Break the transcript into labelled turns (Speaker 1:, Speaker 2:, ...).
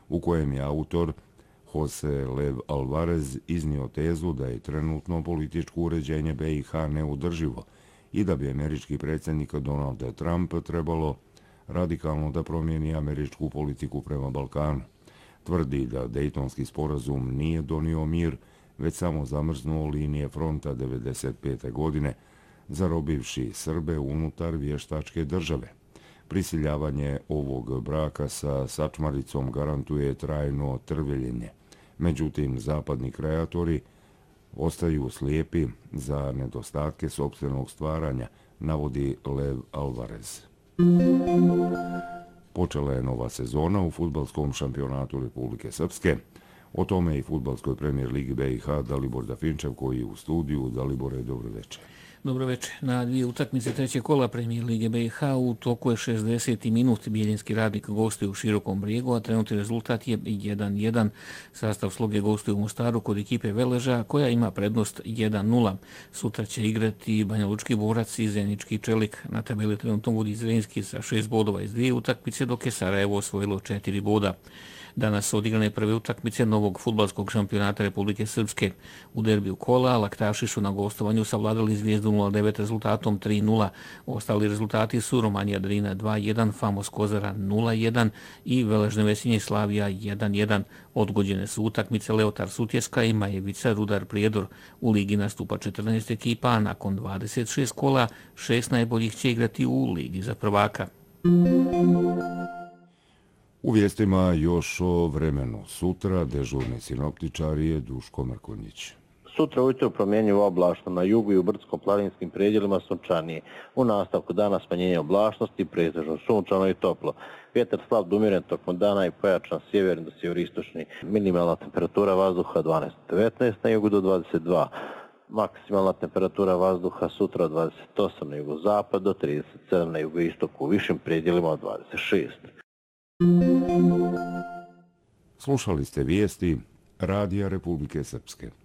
Speaker 1: u kojem je autor Jose Lev Alvarez iznio tezu da je trenutno političko uređenje BiH neodrživo i da bi američki predsjednik Donald Trump trebalo radikalno da promijeni američku politiku prema Balkanu. Tvrdi da Dejtonski sporazum nije donio mir, već samo zamrznuo linije fronta 1995. godine, zarobivši Srbe unutar vještačke države. Prisiljavanje ovog braka sa sačmaricom garantuje trajno trveljenje. Međutim, zapadni kreatori ostaju slijepi za nedostatke sopstvenog stvaranja, navodi Lev Alvarez. Počela je nova sezona u fudbalskom šampionatu Republike Srpske. O tome i fudbalskoj premijer ligi BiH Dalibor Dafinčev koji je u studiju. Dalibore, dobro večer.
Speaker 2: Dobro večer. Na dvije utakmice trećeg kola premijer lige BiH u toku je 60. minut. Bijeljinski Radnik gostuje u Širokom Brijegu, a trenutni rezultat je 1-1. Sastav Sloge gostuje u Mostaru kod ekipe Veleža, koja ima prednost 1-0. Sutra će igrati Banjalučki Borac i Zenički Čelik. Na tabeli trenutno vodi Zrenjski sa 6 bodova iz dvije utakmice, dok je Sarajevo osvojilo 4 boda. Danas su odigrane prve utakmice novog fudbalskog šampionata Republike Srpske. U derbiju kola Laktaši su na gostovanju savladali Zvijezdu 0-9 rezultatom 3-0. Ostali rezultati su Romanija Drina 2-1, Famos Kozara 0-1 i Veležne Vesinje Slavija 1-1. Odgođene su utakmice Leotar Sutjeska i Majevica Rudar Prijedor. U ligi nastupa 14 ekipa, a nakon 26 kola 6 najboljih će igrati u ligi za prvaka.
Speaker 1: U vijestima još o vremenu. Sutra dežurni sinoptičar je Duško Mrkonjić.
Speaker 3: Sutra ujutro promjenjivo oblačno na jugu i u brdsko-planinskim predjelima sunčanije. U nastavku dana smanjenje oblačnosti, pretežno sunčano i toplo. Vjetar slab do umjeren tokom dana i pojačan sjeverni do sjeveristočni. Minimalna temperatura vazduha 12-19, na jugu do 22. Maksimalna temperatura vazduha sutra od 28 na jugozapad do 37 na jugoistoku, u višim predjelima od 26.
Speaker 1: Slušali ste vijesti Radija Republike Srpske.